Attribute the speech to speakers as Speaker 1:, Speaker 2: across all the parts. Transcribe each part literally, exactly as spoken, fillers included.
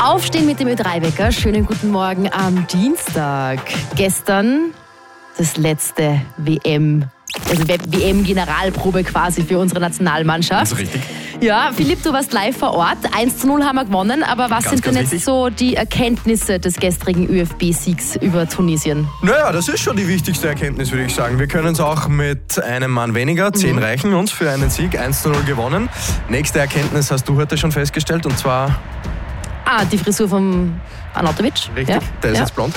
Speaker 1: Aufstehen mit dem Ö drei Wecker. Schönen guten Morgen am Dienstag. Gestern das letzte W M, also W M-Generalprobe quasi für unsere Nationalmannschaft.
Speaker 2: Das ist richtig.
Speaker 1: Ja, Philipp, du warst live vor Ort. eins zu null haben wir gewonnen, aber was
Speaker 2: Ganz,
Speaker 1: sind denn
Speaker 2: ganz
Speaker 1: jetzt
Speaker 2: wichtig.
Speaker 1: so die Erkenntnisse des gestrigen Ö F B-Siegs über Tunesien?
Speaker 2: Naja, das ist schon die wichtigste Erkenntnis, würde ich sagen. Wir können es auch mit einem Mann weniger. Zehn
Speaker 1: Mhm.
Speaker 2: reichen uns für einen Sieg. eins zu null gewonnen. Nächste Erkenntnis hast du heute schon festgestellt, und zwar...
Speaker 1: Ah, die Frisur von Arnautovic.
Speaker 2: Richtig,
Speaker 1: Ja.
Speaker 2: der ist
Speaker 1: ja.
Speaker 2: jetzt blond.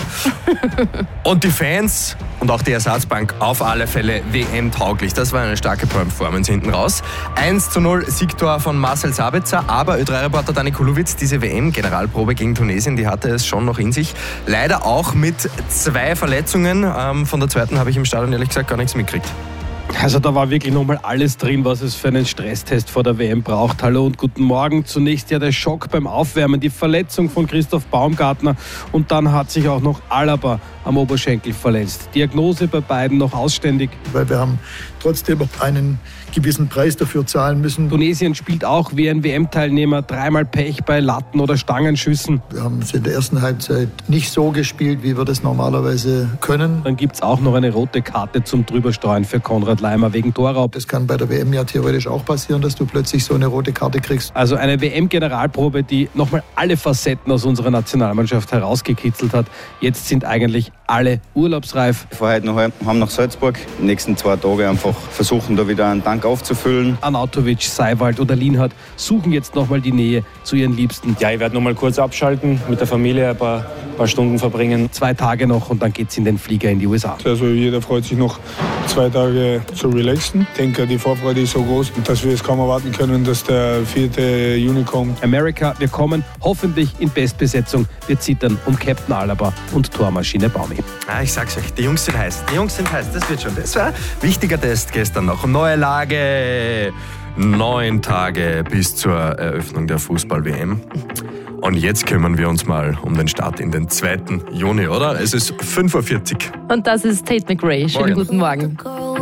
Speaker 2: Und die Fans und auch die Ersatzbank auf alle Fälle W M-tauglich. Das war eine starke Performance hinten raus. eins zu null Siegtor von Marcel Sabitzer, aber Ö drei Reporter Dani Kulowitz, diese W M-Generalprobe gegen Tunesien, die hatte es schon noch in sich. Leider auch mit zwei Verletzungen. Ähm, von der zweiten habe ich im Stadion ehrlich gesagt gar nichts mitgekriegt.
Speaker 3: Also da war wirklich nochmal alles drin, was es für einen Stresstest vor der W M braucht. Hallo und guten Morgen. Zunächst ja der Schock beim Aufwärmen, die Verletzung von Christoph Baumgartner und dann hat sich auch noch Alaba am Oberschenkel verletzt. Diagnose bei beiden noch ausständig.
Speaker 4: Weil wir haben trotzdem einen gewissen Preis dafür zahlen müssen.
Speaker 3: Tunesien spielt auch wie ein W M-Teilnehmer dreimal Pech bei Latten- oder Stangenschüssen.
Speaker 4: Wir haben es in der ersten Halbzeit nicht so gespielt, wie wir das normalerweise können.
Speaker 3: Dann gibt es auch noch eine rote Karte zum Drüberstreuen für Konrad Leimer wegen Torraub.
Speaker 4: Das kann bei der W M ja theoretisch auch passieren, dass du plötzlich so eine rote Karte kriegst.
Speaker 3: Also eine W M-Generalprobe, die nochmal alle Facetten aus unserer Nationalmannschaft herausgekitzelt hat. Jetzt sind eigentlich alle urlaubsreif.
Speaker 5: Wir fahren heute noch heim nach Salzburg. Die nächsten zwei Tage einfach versuchen, da wieder einen Tank aufzufüllen.
Speaker 3: Arnautovic, Seiwald oder Lienhardt suchen jetzt nochmal die Nähe zu ihren Liebsten.
Speaker 6: Ja, ich werde nochmal kurz abschalten, mit der Familie ein paar, paar Stunden verbringen.
Speaker 3: Zwei Tage noch und dann geht's in den Flieger in die U S A.
Speaker 7: Also jeder freut sich noch zwei Tage zu relaxen. Ich denke, die Vorfreude ist so groß, dass wir es kaum erwarten können, dass der vierte Juni kommt.
Speaker 3: Amerika, wir kommen hoffentlich in Bestbesetzung. Wir zittern um Captain Alaba und Tormaschine Baumi.
Speaker 2: Ah, ich sag's euch, die Jungs sind heiß. Die Jungs sind heiß, das wird schon. Das war ein wichtiger Test gestern noch. Neue Lage, neun Tage bis zur Eröffnung der Fußball-W M. Und jetzt kümmern wir uns mal um den Start in den zweiten Juni, oder? Es ist fünf Uhr vierzig.
Speaker 1: Und das ist Tate McRae. Schönen
Speaker 2: Morgen.
Speaker 1: guten Morgen.